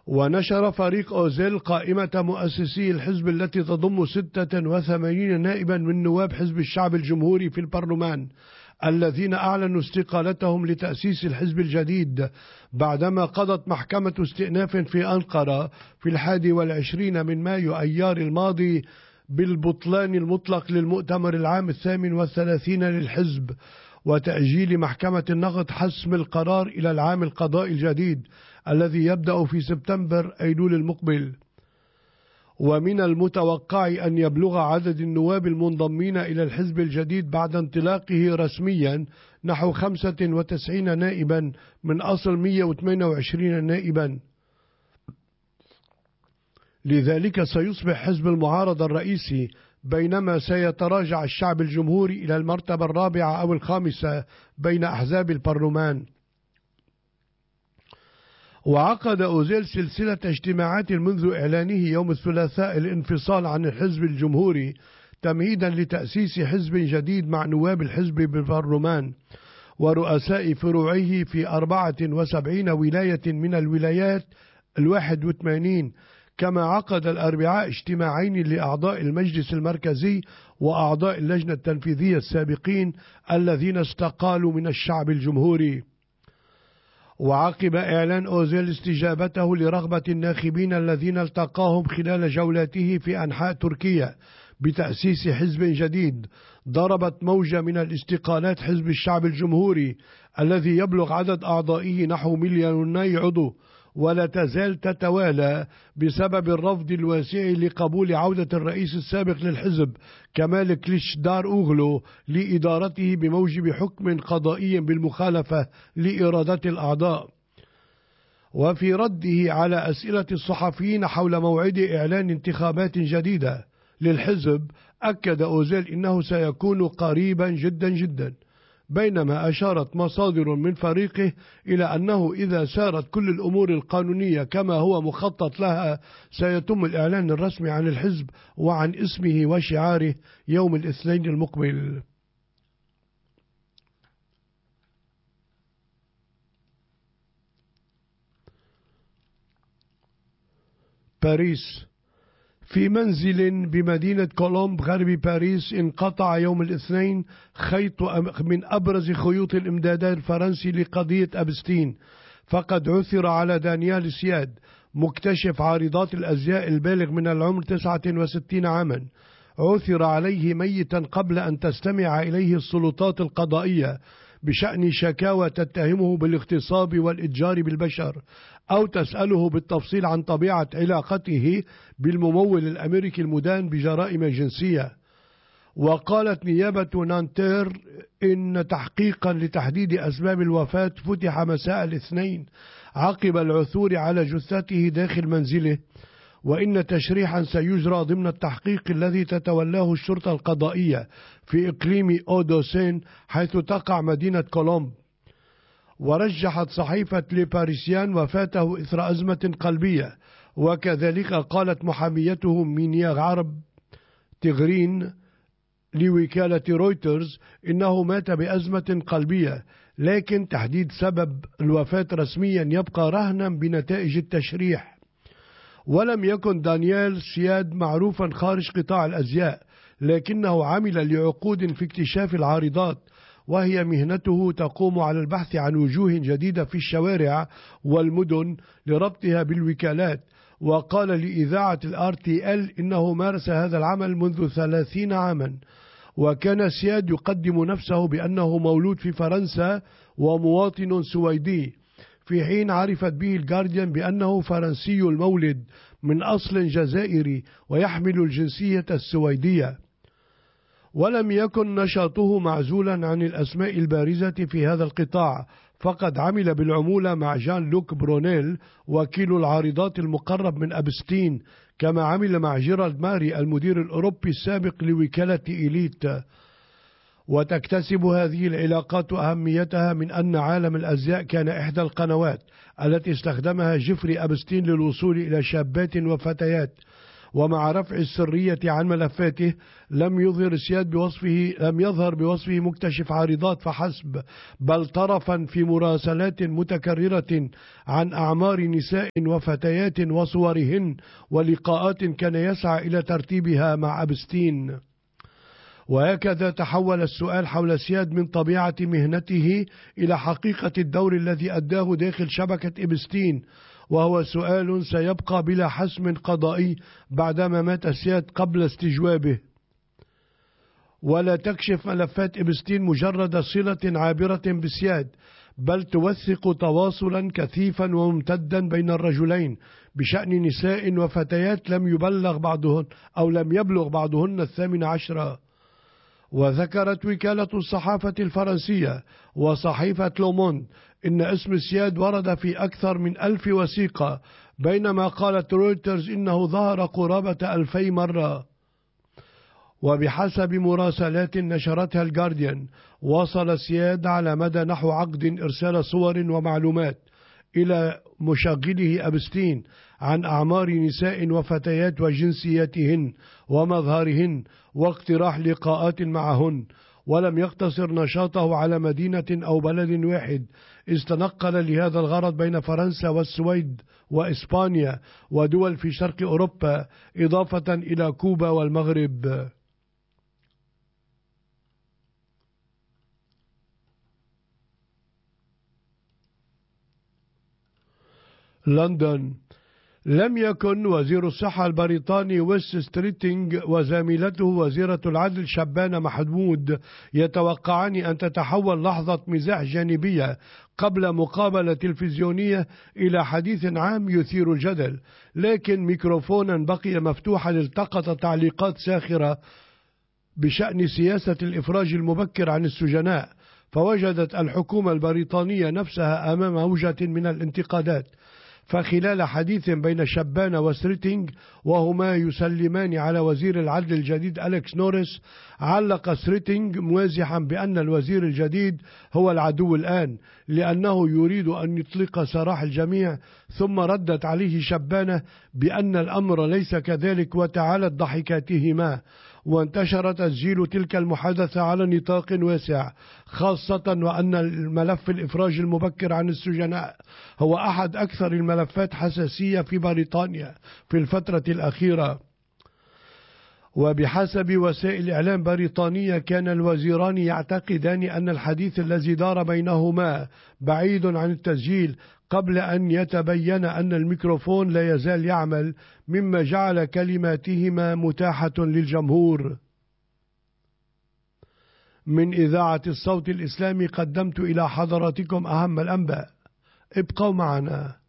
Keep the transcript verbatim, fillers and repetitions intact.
ونشر فريق أوزيل قائمة مؤسسي الحزب التي تضم ستة وثمانين نائبا من نواب حزب الشعب الجمهوري في البرلمان، الذين أعلنوا استقالتهم لتأسيس الحزب الجديد بعدما قضت محكمة استئناف في أنقرة في الحادي والعشرين من مايو أيار الماضي بالبطلان المطلق للمؤتمر العام الثامن والثلاثين للحزب، وتأجيل محكمة النقد حسم القرار إلى العام القضائي الجديد الذي يبدأ في سبتمبر أيلول المقبل. ومن المتوقع أن يبلغ عدد النواب المنضمين إلى الحزب الجديد بعد انطلاقه رسميا نحو خمسة وتسعين نائبا من أصل مئة وثمانية وعشرين نائبا. لذلك سيصبح حزب المعارضة الرئيسي، بينما سيتراجع الشعب الجمهوري إلى المرتبة الرابعة أو الخامسة بين أحزاب البرلمان. وعقد أوزيل سلسلة اجتماعات منذ إعلانه يوم الثلاثاء الانفصال عن الحزب الجمهوري تمهيدا لتأسيس حزب جديد مع نواب الحزب بالبرلمان ورؤساء فروعه في أربعة وسبعين ولاية من الولايات الواحد وثمانين، كما عقد الأربعاء اجتماعين لأعضاء المجلس المركزي وأعضاء اللجنة التنفيذية السابقين الذين استقالوا من الشعب الجمهوري. وعقب إعلان أوزيل استجابته لرغبة الناخبين الذين التقاهم خلال جولاته في أنحاء تركيا بتأسيس حزب جديد، ضربت موجة من الاستقالات حزب الشعب الجمهوري الذي يبلغ عدد أعضائه نحو مليوني عضو، ولا تزال تتوالى بسبب الرفض الواسع لقبول عودة الرئيس السابق للحزب كمال كليشدار أوغلو لإدارته بموجب حكم قضائي بالمخالفة لإرادة الأعضاء. وفي رده على أسئلة الصحفيين حول موعد إعلان انتخابات جديدة للحزب، أكد أوزيل إنه سيكون قريبا جدا جدا، بينما أشارت مصادر من فريقه إلى أنه إذا سارت كل الأمور القانونية كما هو مخطط لها سيتم الإعلان الرسمي عن الحزب وعن اسمه وشعاره يوم الاثنين المقبل. باريس. في منزل بمدينة كولومب غرب باريس انقطع يوم الاثنين خيط من أبرز خيوط الإمدادات الفرنسي لقضية أبستين، فقد عثر على دانيال سياد مكتشف عارضات الأزياء البالغ من العمر تسعة وستين عاما، عثر عليه ميتا قبل أن تستمع إليه السلطات القضائية بشأن شكاوى تتهمه بالاغتصاب والإتجار بالبشر أو تسأله بالتفصيل عن طبيعة علاقته بالممول الأمريكي المدان بجرائم جنسية. وقالت نيابة نانتير إن تحقيقا لتحديد أسباب الوفاة فتح مساء الاثنين عقب العثور على جثته داخل منزله، وإن تشريحا سيجرى ضمن التحقيق الذي تتولاه الشرطة القضائية في إقليم أودوسين حيث تقع مدينة كولومب. ورجحت صحيفة لباريسيان وفاته إثر أزمة قلبية، وكذلك قالت محاميته مينيا عرب تغرين لوكالة رويترز إنه مات بأزمة قلبية، لكن تحديد سبب الوفاة رسميا يبقى رهنا بنتائج التشريح. ولم يكن دانيال سياد معروفا خارج قطاع الأزياء، لكنه عمل لعقود في اكتشاف العارضات، وهي مهنته تقوم على البحث عن وجوه جديدة في الشوارع والمدن لربطها بالوكالات. وقال لإذاعة الآر تي إل إنه مارس هذا العمل منذ ثلاثين عاما. وكان سياد يقدم نفسه بأنه مولود في فرنسا ومواطن سويدي، في حين عرفت به الجارديان بأنه فرنسي المولد من أصل جزائري ويحمل الجنسية السويدية. ولم يكن نشاطه معزولا عن الأسماء البارزة في هذا القطاع، فقد عمل بالعمولة مع جان لوك برونيل وكيل العارضات المقرب من أبستين، كما عمل مع جيرالد ماري المدير الأوروبي السابق لوكالة إيليت. وتكتسب هذه العلاقات أهميتها من أن عالم الأزياء كان إحدى القنوات التي استخدمها جيفري أبستين للوصول إلى شابات وفتيات، ومع رفع السرية عن ملفاته لم يظهر سياد بوصفه لم يظهر بوصفه مكتشف عارضات فحسب، بل طرفا في مراسلات متكررة عن أعمار نساء وفتيات وصورهن ولقاءات كان يسعى إلى ترتيبها مع أبستين. وهكذا تحول السؤال حول سياد من طبيعة مهنته إلى حقيقة الدور الذي أداه داخل شبكة إبستين، وهو سؤال سيبقى بلا حسم قضائي بعدما مات سياد قبل استجوابه. ولا تكشف ملفات إبستين مجرد صلة عابرة بسياد، بل توثق تواصلا كثيفا وممتدا بين الرجلين بشأن نساء وفتيات لم يبلغ بعضهن أو لم يبلغ بعضهن الثامن عشر. وذكرت وكالة الصحافة الفرنسية وصحيفة لوموند إن اسم سياد ورد في أكثر من ألف وثيقة، بينما قالت رويترز إنه ظهر قرابة ألفي مرة. وبحسب مراسلات نشرتها الجارديان، وصل سياد على مدى نحو عقد إرسال صور ومعلومات إلى مشغله أبستين عن أعمار نساء وفتيات وجنسياتهن ومظهرهن واقتراح لقاءات معهن، ولم يقتصر نشاطه على مدينة أو بلد واحد، استنقل لهذا الغرض بين فرنسا والسويد وإسبانيا ودول في شرق أوروبا إضافة إلى كوبا والمغرب. لندن. لم يكن وزير الصحة البريطاني ويس ستريتينغ وزميلته وزيرة العدل شبانة محمود يتوقعان أن تتحول لحظة مزاح جانبية قبل مقابلة تلفزيونية إلى حديث عام يثير الجدل، لكن ميكروفونا بقي مفتوحا التقط تعليقات ساخرة بشأن سياسة الإفراج المبكر عن السجناء، فوجدت الحكومة البريطانية نفسها أمام موجة من الانتقادات. فخلال حديث بين شبانة وستريتينغ وهما يسلمان على وزير العدل الجديد أليكس نوريس، علق ستريتينغ موازحا بأن الوزير الجديد هو العدو الآن لأنه يريد أن يطلق سراح الجميع، ثم ردت عليه شبانة بأن الأمر ليس كذلك وتعالت ضحكاتهما. وانتشر تسجيل تلك المحادثة على نطاق واسع، خاصة وأن الملف الإفراج المبكر عن السجناء هو أحد أكثر الملفات حساسية في بريطانيا في الفترة الأخيرة. وبحسب وسائل إعلام بريطانية كان الوزيران يعتقدان أن الحديث الذي دار بينهما بعيد عن التسجيل قبل أن يتبين أن الميكروفون لا يزال يعمل، مما جعل كلماتهما متاحة للجمهور. من إذاعة الصوت الإسلامي قدمت إلى حضراتكم أهم الأنباء، ابقوا معنا.